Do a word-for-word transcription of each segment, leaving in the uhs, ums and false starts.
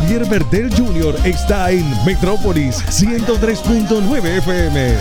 Javier Bertel junior está en Metrópolis ciento tres punto nueve F M.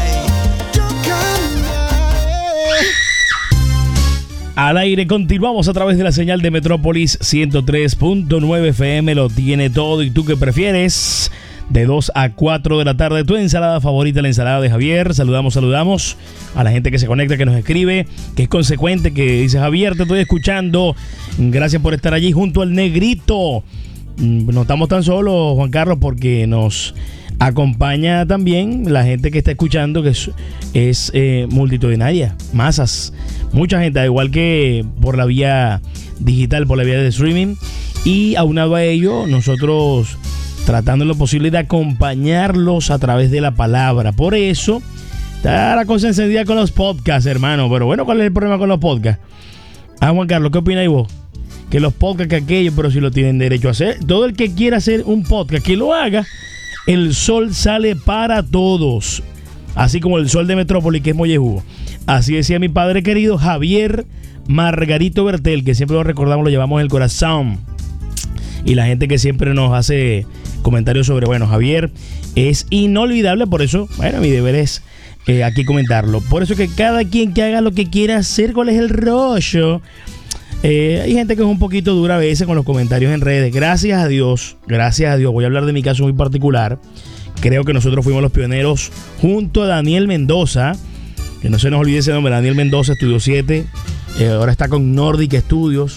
Al aire continuamos a través de la señal de Metrópolis ciento tres punto nueve F M. Lo tiene todo y tú qué prefieres. De dos a cuatro de la tarde, tu ensalada favorita, la ensalada de Javier. Saludamos, saludamos a la gente que se conecta, que nos escribe, que es consecuente, que dice: Javier, te estoy escuchando. Gracias por estar allí junto al Negrito. No estamos tan solos, Juan Carlos, porque nos acompaña también la gente que está escuchando, que es, es eh, multitudinaria, masas, mucha gente, al igual que por la vía digital, por la vía de streaming. Y aunado a ello, nosotros tratando lo posible de acompañarlos a través de la palabra. Por eso está la cosa encendida con los podcasts, hermano. Pero bueno, ¿cuál es el problema con los podcasts? Ah, Juan Carlos, ¿qué opinas vos? Que los podcasts, que aquello, pero si lo tienen derecho a hacer. Todo el que quiera hacer un podcast, que lo haga. El sol sale para todos. Así como el sol de Metrópolis, que es mollejudo. Así decía mi padre querido Javier Margarito Bertel, que siempre lo recordamos, lo llevamos en el corazón. Y la gente que siempre nos hace comentarios sobre, bueno, Javier es inolvidable. Por eso, bueno, mi deber es eh, aquí comentarlo. Por eso que cada quien que haga lo que quiera hacer, ¿cuál es el rollo? Eh, hay gente que es un poquito dura a veces con los comentarios en redes. Gracias a Dios, gracias a Dios. Voy a hablar de mi caso muy particular. Creo que nosotros fuimos los pioneros junto a Daniel Mendoza. Que no se nos olvide ese nombre, Daniel Mendoza, Estudio siete. Eh, ahora está con Nordic Studios.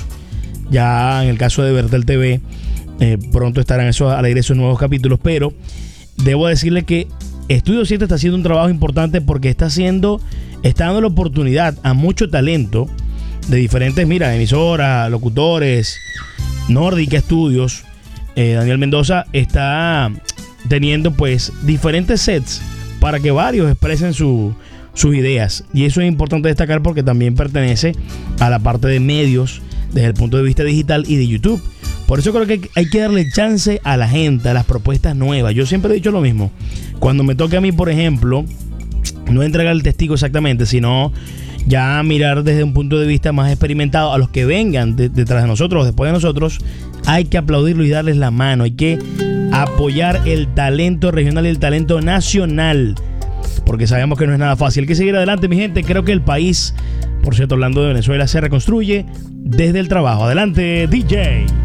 Ya en el caso de Bertel T V, eh, pronto estarán esos, al aire esos nuevos capítulos. Pero debo decirle que Estudio siete está haciendo un trabajo importante porque está haciendo, está dando la oportunidad a mucho talento de diferentes, mira, emisoras, locutores, Nordic Studios. eh, Daniel Mendoza está teniendo pues diferentes sets para que varios expresen su, sus ideas, y eso es importante destacar porque también pertenece a la parte de medios desde el punto de vista digital y de YouTube. Por eso creo que hay que darle chance a la gente, a las propuestas nuevas. Yo siempre he dicho lo mismo. Cuando me toque a mí, por ejemplo, no entregar el testigo exactamente, sino ya mirar desde un punto de vista más experimentado a los que vengan de, detrás de nosotros o después de nosotros, hay que aplaudirlo y darles la mano. Hay que apoyar el talento regional y el talento nacional, porque sabemos que no es nada fácil. Hay que seguir adelante, mi gente. Creo que el país, por cierto, hablando de Venezuela, se reconstruye desde el trabajo. Adelante, D J.